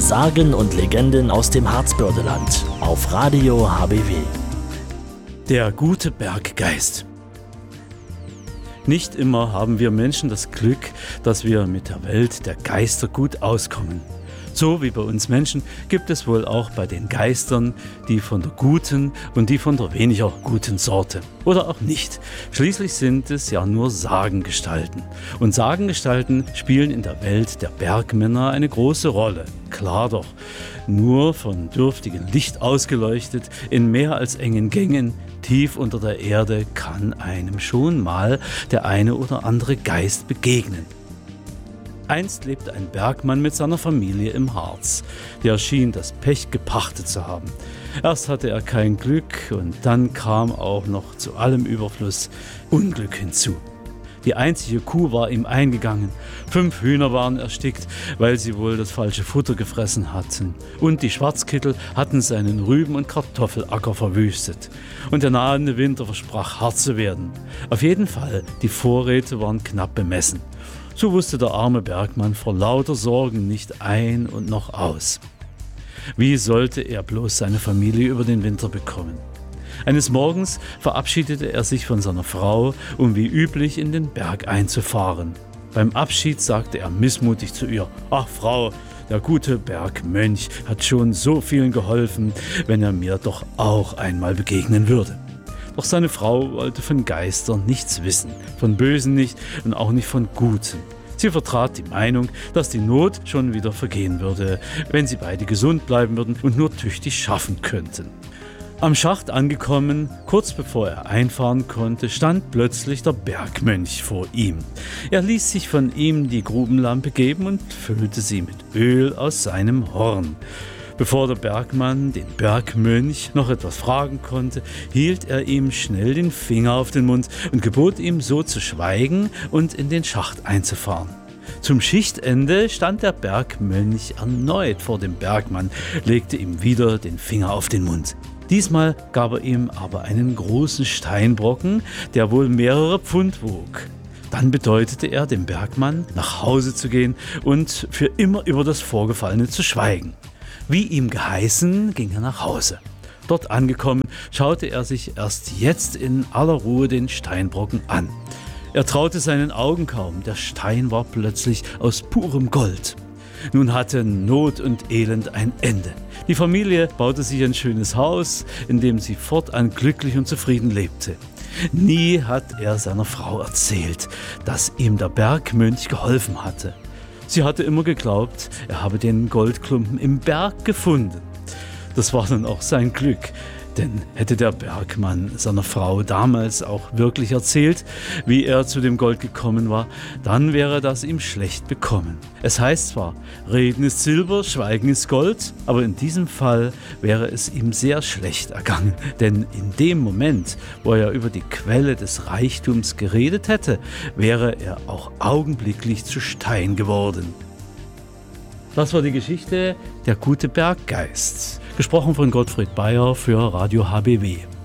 Sagen und Legenden aus dem Harzbördeland auf Radio HBW. Der gute Berggeist. Nicht immer haben wir Menschen das Glück, dass wir mit der Welt der Geister gut auskommen. So wie bei uns Menschen gibt es wohl auch bei den Geistern die von der guten und die von der weniger guten Sorte. Oder auch nicht. Schließlich sind es ja nur Sagengestalten. Und Sagengestalten spielen in der Welt der Bergmänner eine große Rolle. Klar doch, nur von dürftigem Licht ausgeleuchtet, in mehr als engen Gängen, tief unter der Erde, kann einem schon mal der eine oder andere Geist begegnen. Einst lebte ein Bergmann mit seiner Familie im Harz. Der schien das Pech gepachtet zu haben. Erst hatte er kein Glück und dann kam auch noch zu allem Überfluss Unglück hinzu. Die einzige Kuh war ihm eingegangen, 5 Hühner waren erstickt, weil sie wohl das falsche Futter gefressen hatten. Und die Schwarzkittel hatten seinen Rüben- und Kartoffelacker verwüstet. Und der nahende Winter versprach hart zu werden. Auf jeden Fall, die Vorräte waren knapp bemessen. So wusste der arme Bergmann vor lauter Sorgen nicht ein und noch aus. Wie sollte er bloß seine Familie über den Winter bekommen? Eines Morgens verabschiedete er sich von seiner Frau, um wie üblich in den Berg einzufahren. Beim Abschied sagte er missmutig zu ihr: »Ach Frau, der gute Bergmönch hat schon so vielen geholfen, wenn er mir doch auch einmal begegnen würde.« Doch seine Frau wollte von Geistern nichts wissen, von Bösen nicht und auch nicht von Guten. Sie vertrat die Meinung, dass die Not schon wieder vergehen würde, wenn sie beide gesund bleiben würden und nur tüchtig schaffen könnten. Am Schacht angekommen, kurz bevor er einfahren konnte, stand plötzlich der Bergmönch vor ihm. Er ließ sich von ihm die Grubenlampe geben und füllte sie mit Öl aus seinem Horn. Bevor der Bergmann den Bergmönch noch etwas fragen konnte, hielt er ihm schnell den Finger auf den Mund und gebot ihm, so zu schweigen und in den Schacht einzufahren. Zum Schichtende stand der Bergmönch erneut vor dem Bergmann, legte ihm wieder den Finger auf den Mund. Diesmal gab er ihm aber einen großen Steinbrocken, der wohl mehrere Pfund wog. Dann bedeutete er dem Bergmann, nach Hause zu gehen und für immer über das Vorgefallene zu schweigen. Wie ihm geheißen, ging er nach Hause. Dort angekommen, schaute er sich erst jetzt in aller Ruhe den Steinbrocken an. Er traute seinen Augen kaum, der Stein war plötzlich aus purem Gold. Nun hatte Not und Elend ein Ende. Die Familie baute sich ein schönes Haus, in dem sie fortan glücklich und zufrieden lebte. Nie hat er seiner Frau erzählt, dass ihm der Bergmönch geholfen hatte. Sie hatte immer geglaubt, er habe den Goldklumpen im Berg gefunden. Das war dann auch sein Glück, denn hätte der Bergmann seiner Frau damals auch wirklich erzählt, wie er zu dem Gold gekommen war, dann wäre das ihm schlecht bekommen. Es heißt zwar, Reden ist Silber, Schweigen ist Gold, aber in diesem Fall wäre es ihm sehr schlecht ergangen, denn in dem Moment, wo er über die Quelle des Reichtums geredet hätte, wäre er auch augenblicklich zu Stein geworden. Das war die Geschichte Der gute Berggeist, gesprochen von Gottfried Beyer für Radio HBW.